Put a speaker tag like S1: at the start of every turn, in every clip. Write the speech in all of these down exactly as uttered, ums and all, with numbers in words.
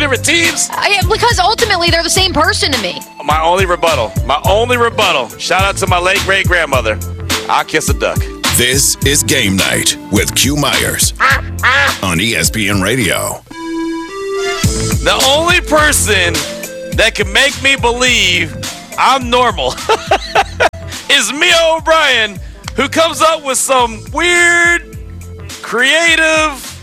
S1: different teams?
S2: I, because ultimately they're the same person to me.
S1: My only rebuttal. My only rebuttal. Shout out to my late great grandmother. I'll kiss a duck.
S3: This is Game Night with Q Myers on E S P N Radio.
S1: The only person that can make me believe I'm normal is Mia O'Brien, who comes up with some weird, creative,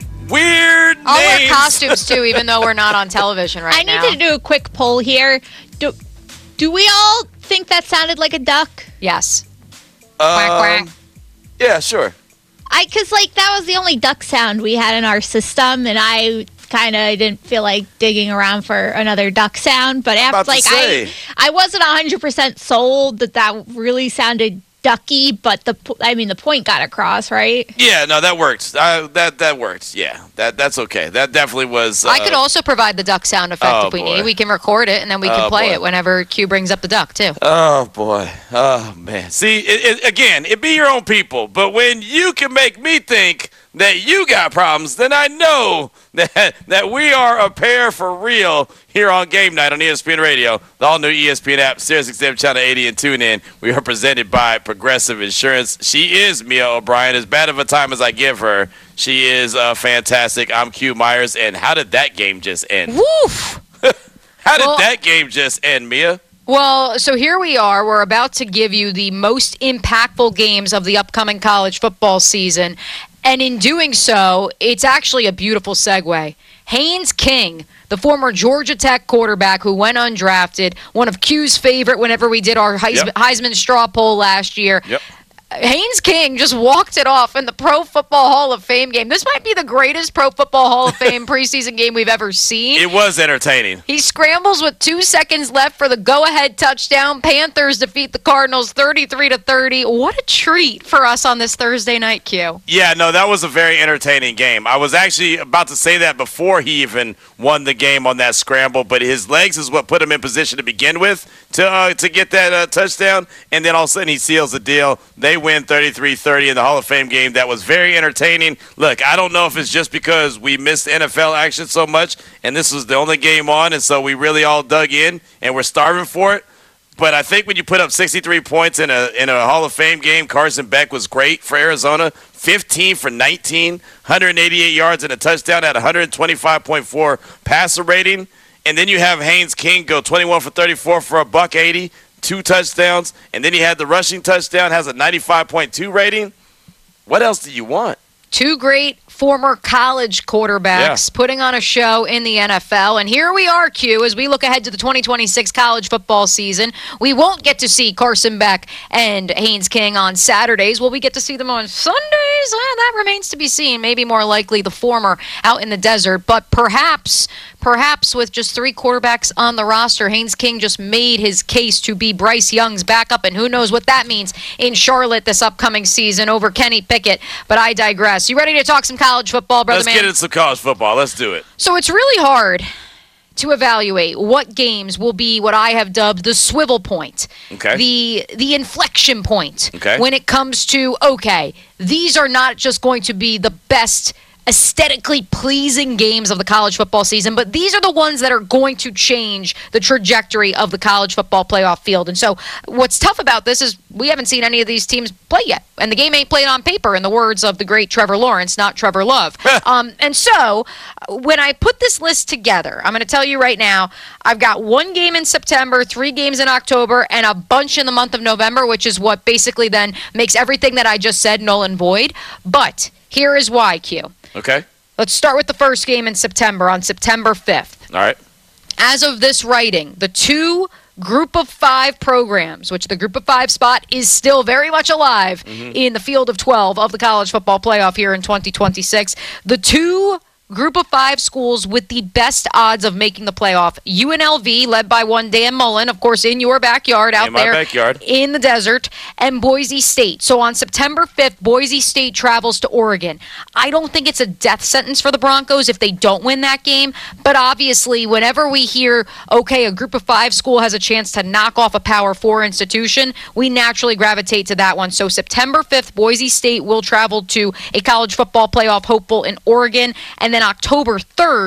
S1: weird
S2: I'll
S1: names.
S2: wear costumes too, even though we're not on television right
S4: I
S2: now.
S4: need to do a quick poll here. Do, do we all think that sounded like a duck?
S2: Yes.
S1: Um,
S2: Quack, quack.
S1: Yeah, sure.
S4: I, cause like that was the only duck sound we had in our system, and I kind of didn't feel like digging around for another duck sound. But
S1: About
S4: after,
S1: to
S4: like,
S1: say.
S4: I, I wasn't one hundred percent sold that that really sounded ducky. But the, I mean, the point got across, right?
S1: Yeah, no, that works. Uh, that that works. Yeah, that that's okay. That definitely was. Uh,
S2: I could also provide the duck sound effect
S1: oh,
S2: if we
S1: boy.
S2: need. We can record it, and then we can
S1: Oh,
S2: play
S1: boy.
S2: it whenever Q brings up the duck, too.
S1: Oh boy. Oh man. See, it, it, again, it be your own people, but when you can make me think that you got problems, then I know that that we are a pair for real here on Game Night on E S P N Radio, the all new E S P N app, Sirius X M Channel eighty, and tune in. We are presented by Progressive Insurance. She is Mia O'Brien. As bad of a time as I give her, she is uh, fantastic. I'm Q Myers, and how did that game just end?
S2: Woof!
S1: How did
S2: Well-
S1: that game just end, Mia?
S2: Well, so here we are. We're about to give you the most impactful games of the upcoming college football season. And in doing so, it's actually a beautiful segue. Haynes King, the former Georgia Tech quarterback who went undrafted, one of Q's favorite whenever we did our Heisman,
S1: Yep.
S2: Heisman straw poll last year.
S1: Yep.
S2: Haynes King just walked it off in the Pro Football Hall of Fame game. This might be the greatest Pro Football Hall of Fame preseason game we've ever seen.
S1: It was entertaining.
S2: He scrambles with two seconds left for the go-ahead touchdown. Panthers defeat the Cardinals thirty-three to thirty. What a treat for us on this Thursday night, Q.
S1: Yeah, no, that was a very entertaining game. I was actually about to say that before he even won the game on that scramble, but his legs is what put him in position to begin with to uh, to get that uh, touchdown, and then all of a sudden he seals the deal. They win thirty-three thirty in the Hall of Fame game. That was very entertaining. Look, I don't know if it's just because we missed N F L action so much, and this was the only game on, and so we really all dug in, and we're starving for it. But I think when you put up sixty-three points in a in a Hall of Fame game, Carson Beck was great for Arizona. fifteen for nineteen, one hundred eighty-eight yards and a touchdown at one twenty-five point four passer rating. And then you have Haynes King go twenty-one for thirty-four for a buck eighty, two touchdowns. And then he had the rushing touchdown, has a ninety-five point two rating. What else do you want?
S2: Two great former college quarterbacks
S1: Yeah.
S2: putting on a show in the N F L. And here we are, Q, as we look ahead to the twenty twenty-six college football season. We won't get to see Carson Beck and Haynes King on Saturdays. Will we get to see them on Sundays? Eh, that remains to be seen. Maybe more likely the former out in the desert. But perhaps, perhaps with just three quarterbacks on the roster, Haynes King just made his case to be Bryce Young's backup. And who knows what that means in Charlotte this upcoming season over Kenny Pickett. But I digress. You ready to talk some college football, brother
S1: Let's
S2: man?
S1: get into some college football. Let's do it.
S2: So it's really hard to evaluate what games will be what I have dubbed the swivel point,
S1: Okay.
S2: the the inflection point
S1: Okay.
S2: when it comes to, okay, these are not just going to be the best aesthetically pleasing games of the college football season, but these are the ones that are going to change the trajectory of the college football playoff field. And so what's tough about this is we haven't seen any of these teams play yet, and the game ain't played on paper, in the words of the great Trevor Lawrence, not Trevor Love. um, and so when I put this list together, I'm going to tell you right now, I've got one game in September, three games in October, and a bunch in the month of November, which is what basically then makes everything that I just said null and void. But here is why, Q.
S1: Okay.
S2: Let's start with the first game in September, on September fifth.
S1: All right.
S2: As of this writing, the two group of five programs, which the group of five spot is still very much alive in the field of twelve of the college football playoff here in twenty twenty-six, the two group of five schools with the best odds of making the playoff, U N L V, led by one Dan Mullen, of course, in your backyard out
S1: In my
S2: there
S1: backyard.
S2: in the desert, and Boise State. So on September fifth, Boise State travels to Oregon. I don't think it's a death sentence for the Broncos if they don't win that game, but obviously whenever we hear, okay, a group of five school has a chance to knock off a Power Four institution, we naturally gravitate to that one. So September fifth, Boise State will travel to a college football playoff hopeful in Oregon, and then October third,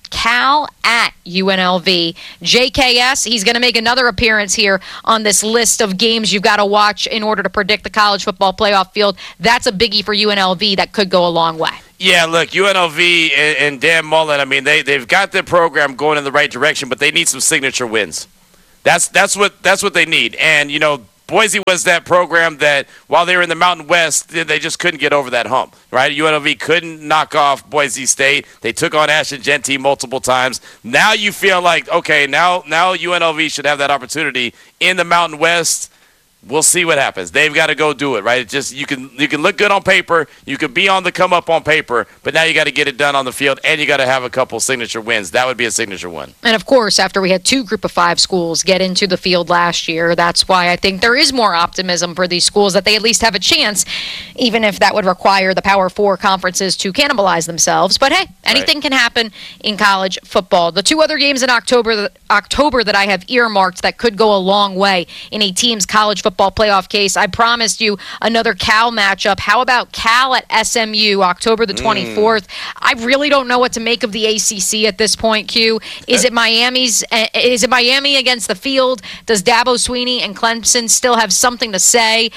S2: Cal at U N L V. J K S, he's going to make another appearance here on this list of games you've got to watch in order to predict the college football playoff field. That's a biggie for U N L V that could go a long way.
S1: Yeah, look, U N L V and, and Dan Mullen, I mean, they, they've got their program going in the right direction, but they need some signature wins. That's that's what that's what they need. And, you know, Boise was that program that while they were in the Mountain West, they just couldn't get over that hump, right? U N L V couldn't knock off Boise State. They took on Ashton Genty multiple times. Now you feel like, okay, now now U N L V should have that opportunity in the Mountain West. We'll see what happens. They've got to go do it, right? It just you can you can look good on paper, you can be on the come up on paper, but now you got to get it done on the field, and you got to have a couple signature wins. That would be a signature one.
S2: And of course, after we had two Group of Five schools get into the field last year, that's why I think there is more optimism for these schools that they at least have a chance, even if that would require the Power Four conferences to cannibalize themselves. But hey, anything
S1: Right.
S2: can happen in college football. The two other games in October that, October that I have earmarked that could go a long way in a team's college football football playoff case. I promised you another Cal matchup. How about Cal at S M U, October the twenty-fourth? Mm. I really don't know what to make of the A C C at this point, Q. Is it Miami's? Uh, is it Miami against the field? Does Dabo Swinney and Clemson still have something to say?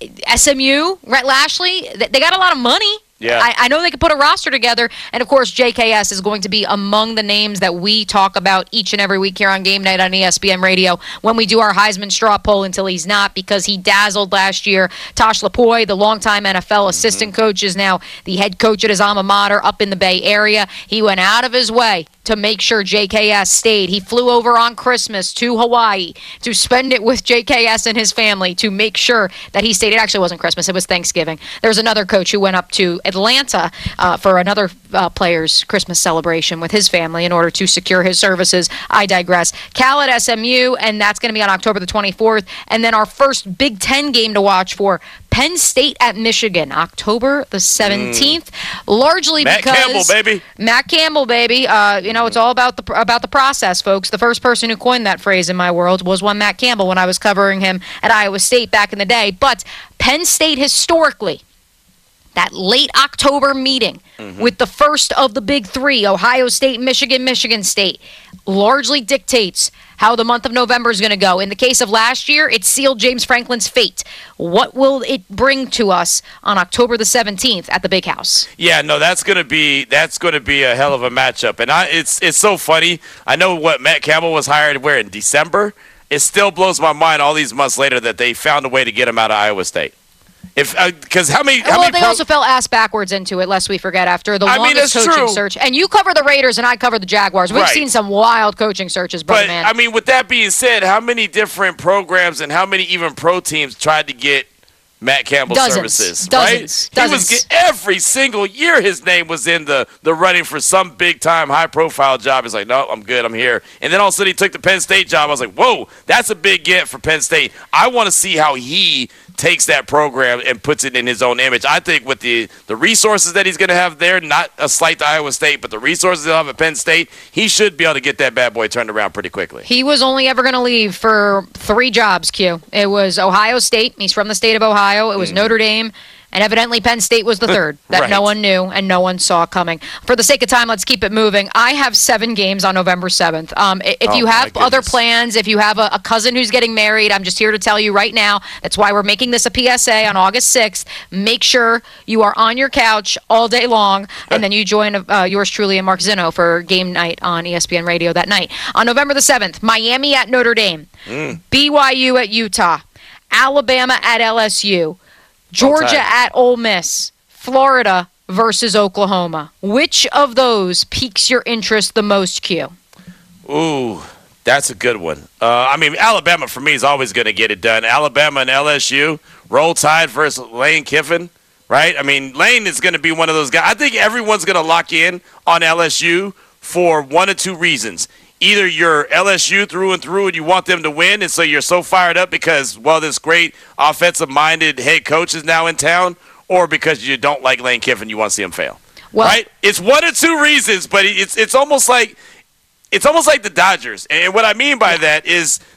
S2: S M U, Rhett Lashley, they got a lot of money.
S1: Yeah.
S2: I, I know they could put a roster together. And, of course, J K S is going to be among the names that we talk about each and every week here on Game Night on E S P N Radio when we do our Heisman straw poll until he's not, because he dazzled last year. Tosh Lapoy, the longtime N F L mm-hmm. assistant coach, is now the head coach at his alma mater up in the Bay Area. He went out of his way to make sure J K S stayed. He flew over on Christmas to Hawaii to spend it with J K S and his family to make sure that he stayed. It actually wasn't Christmas. It was Thanksgiving. There was another coach who went up to Atlanta uh, for another uh, player's Christmas celebration with his family in order to secure his services. I digress. Cal at S M U, and that's going to be on October the twenty-fourth. And then our first Big Ten game to watch for Penn State at Michigan, October the seventeenth. Mm. Largely
S1: Matt
S2: because
S1: Campbell, baby.
S2: Matt Campbell, baby. Uh, you know, it's all about the about the process, folks. The first person who coined that phrase in my world was one Matt Campbell when I was covering him at Iowa State back in the day. But Penn State historically, that late October meeting mm-hmm. with the first of the big three, Ohio State, Michigan, Michigan State, largely dictates how the month of November is going to go. In the case of last year, it sealed James Franklin's fate. What will it bring to us on October the seventeenth at the Big House?
S1: Yeah, no, that's going to be that's going to be a hell of a matchup. And I, it's it's so funny. I know what Matt Campbell was hired where in December. It still blows my mind all these months later that they found a way to get him out of Iowa State. If because uh, how many? How
S2: well,
S1: many
S2: they
S1: pro-
S2: also fell ass backwards into it, lest we forget, after the
S1: I mean,
S2: longest
S1: it's
S2: coaching
S1: true.
S2: search. And you cover the Raiders, and I cover the Jaguars. We've
S1: Right.
S2: seen some wild coaching searches, brother
S1: But
S2: man.
S1: I mean, with that being said, how many different programs and how many even pro teams tried to get Matt Campbell's
S2: Dozens.
S1: services?
S2: Dozens.
S1: Right?
S2: Dozens.
S1: He was get, every single year. His name was in the the running for some big time, high profile job. He's like, no, I'm good. I'm here. And then all of a sudden, he took the Penn State job. I was like, whoa, that's a big get for Penn State. I want to see how he takes that program and puts it in his own image. I think with the, the resources that he's going to have there, not a slight to Iowa State, but the resources he'll have at Penn State, he should be able to get that bad boy turned around pretty quickly.
S2: He was only ever going to leave for three jobs, Q. It was Ohio State. He's from the state of Ohio. It was mm. Notre Dame. And evidently Penn State was the third that
S1: right.
S2: no one knew and no one saw coming. For the sake of time, let's keep it moving. I have seven games on November seventh. Um, if
S1: oh,
S2: you have
S1: my
S2: other
S1: goodness.
S2: plans, if you have a, a cousin who's getting married, I'm just here to tell you right now, that's why we're making this a P S A on August sixth. Make sure you are on your couch all day long, and then you join uh, yours truly and Mark Zinno for game night on E S P N Radio that night. On November the seventh, Miami at Notre Dame, mm. B Y U at Utah, Alabama at L S U, Georgia at Ole Miss, Florida versus Oklahoma. Which of those piques your interest the most, Q?
S1: Ooh, that's a good one. Uh, I mean, Alabama for me is always going to get it done. Alabama and L S U, Roll Tide versus Lane Kiffin, right? I mean, Lane is going to be one of those guys. I think everyone's going to lock in on L S U for one or two reasons. Either you're L S U through and through and you want them to win, and so you're so fired up because, well, this great offensive-minded head coach is now in town, or because you don't like Lane Kiffin, you want to see him fail. Well, right? It's one or two reasons, but it's it's almost like it's almost like the Dodgers. And what I mean by that is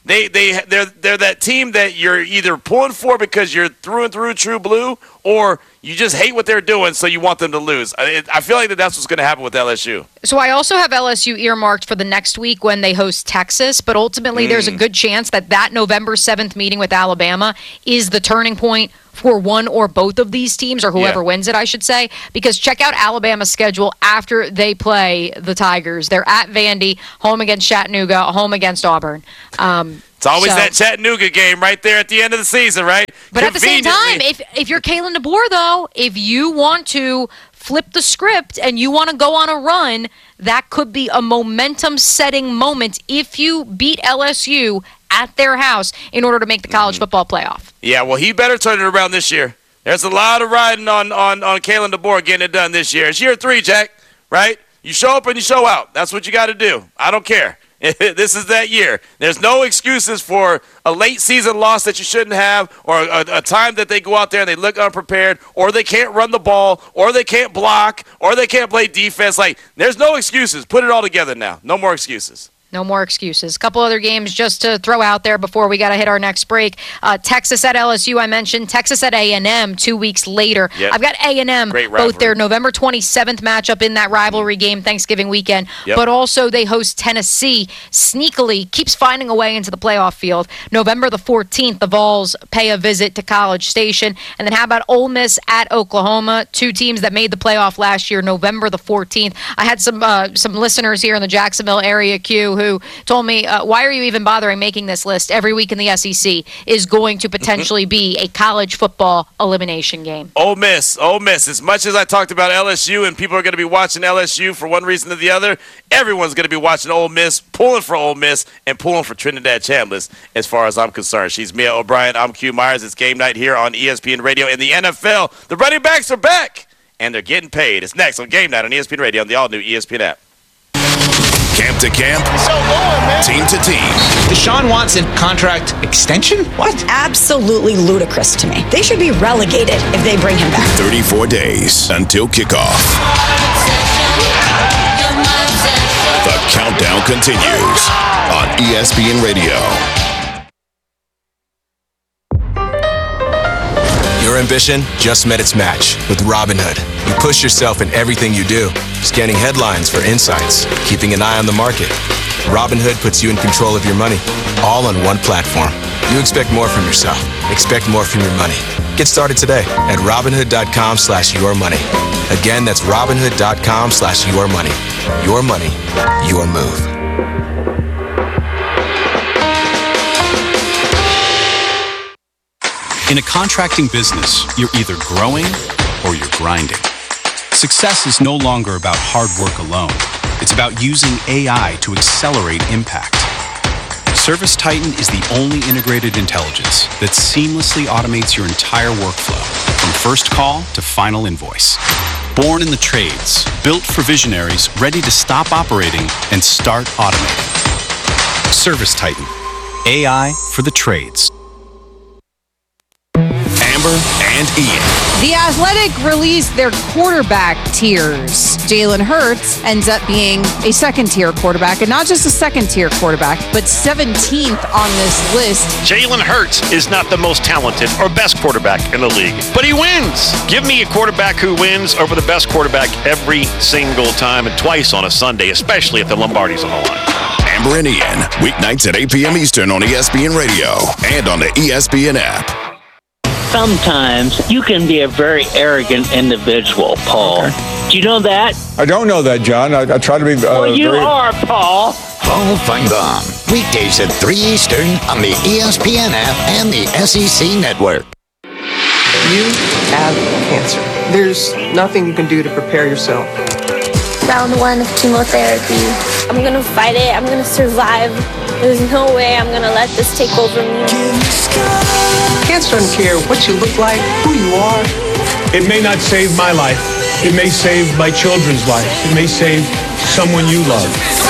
S1: they they they're they're that team that you're either pulling for because you're through and through true blue, or you just hate what they're doing, so you want them to lose. I, I feel like that that's what's going to happen with L S U.
S2: So I also have L S U earmarked for the next week when they host Texas, but ultimately mm. there's a good chance that that November seventh meeting with Alabama is the turning point for one or both of these teams, or whoever yeah. wins it, I should say, because check out Alabama's schedule after they play the Tigers. They're at Vandy, home against Chattanooga, home against Auburn. Um,
S1: It's always
S2: so,
S1: that Chattanooga game right there at the end of the season, right?
S2: But at the same time, if if you're Kalen DeBoer, though, if you want to flip the script and you want to go on a run, that could be a momentum-setting moment if you beat L S U at their house in order to make the college mm-hmm. football playoff.
S1: Yeah, well, he better turn it around this year. There's a lot of riding on, on, on Kalen DeBoer getting it done this year. It's year three, Jack, right? You show up and you show out. That's what you got to do. I don't care. This is that year. There's no excuses for a late season loss that you shouldn't have, or a, a time that they go out there and they look unprepared, or they can't run the ball, or they can't block, or they can't play defense. Like, there's no excuses. Put it all together now. No more excuses.
S2: No more excuses. A couple other games just to throw out there before we got to hit our next break. Uh, Texas at L S U, I mentioned. Texas at A and M two weeks later.
S1: Yep.
S2: I've got A and M, both their November twenty-seventh matchup in that rivalry game, Thanksgiving weekend, yep. but also they host Tennessee. Sneakily keeps finding a way into the playoff field. November the fourteenth, the Vols pay a visit to College Station. And then how about Ole Miss at Oklahoma? Two teams that made the playoff last year, November the fourteenth. I had some uh, some listeners here in the Jacksonville area, Q, who told me, uh, why are you even bothering making this list? Every week in the S E C is going to potentially be a college football elimination game.
S1: Ole Miss, Ole Miss. As much as I talked about L S U and people are going to be watching L S U for one reason or the other, everyone's going to be watching Ole Miss, pulling for Ole Miss, and pulling for Trinidad Chambliss as far as I'm concerned. She's Mia O'Brien. I'm Q Myers. It's game night here on E S P N Radio. In the N F L, the running backs are back, and they're getting paid. It's next on Game Night on E S P N Radio on the all-new E S P N app.
S3: Camp to camp,
S5: so low, man.
S3: Team to team.
S5: Deshaun Watson contract extension? What?
S6: Absolutely ludicrous to me. They should be relegated if they bring him back.
S3: thirty-four days until kickoff. The countdown continues on E S P N Radio.
S7: Your ambition just met its match with Robinhood. You push yourself in everything you do, scanning headlines for insights, keeping an eye on the market. Robinhood puts you in control of your money, all on one platform. You expect more from yourself. Expect more from your money. Get started today at Robinhood.com slash your money. Again, that's Robinhood.com slash your money. Your money, your move.
S8: In a contracting business, you're either growing or you're grinding. Success is no longer about hard work alone. It's about using A I to accelerate impact. ServiceTitan is the only integrated intelligence that seamlessly automates your entire workflow, from first call to final invoice. Born in the trades, built for visionaries ready to stop operating and start automating. ServiceTitan, A I for the trades.
S3: Amber and Ian.
S9: The Athletic released their quarterback tiers. Jalen Hurts ends up being a second-tier quarterback, and not just a second-tier quarterback, but seventeenth on this list.
S10: Jalen Hurts is not the most talented or best quarterback in the league, but he wins. Give me a quarterback who wins over the best quarterback every single time, and twice on a Sunday, especially if the Lombardi's on the line.
S3: Amber and Ian, weeknights at eight p.m. Eastern on E S P N Radio and on the E S P N app.
S11: Sometimes you can be a very arrogant individual, Paul. Okay. Do you know that?
S12: I don't know that, John. I, I try to be. Uh,
S11: well, you
S12: very...
S11: are, Paul.
S13: Paul Feinbaum, weekdays at three Eastern on the E S P N app and the S E C network.
S14: You have cancer. There's nothing you can do to prepare yourself.
S15: Round one of chemotherapy. I'm gonna fight it. I'm gonna survive. There's no way I'm gonna let this take over me.
S14: Cancer doesn't care what you look like, who you are.
S16: It may not save my life. It may save my children's life. It may save someone you love.